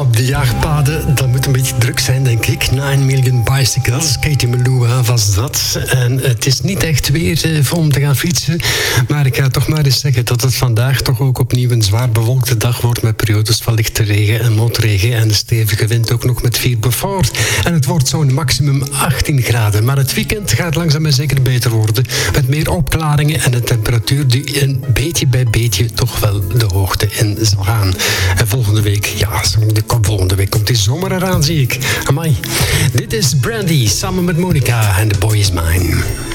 op de jaagpaden, dat moet een beetje druk zijn, denk ik. 9 Million Bicycles, Katie Melua was dat. En het is niet echt weer om te gaan fietsen. Maar ik ga toch maar eens zeggen dat het vandaag toch ook opnieuw een zwaar bewolkte dag wordt met periodes van lichte regen en motregen en de stevige wind ook nog met 4 Beaufort. En het wordt zo'n maximum 18 graden. Maar het weekend gaat langzaam en zeker beter worden. Met meer opklaringen en een temperatuur die een beetje bij beetje toch wel de hoogte in zal gaan. En volgende week komt die zomer eraan, zie ik. Amai. Dit is Brandy samen met Monica en The Boy Is Mine.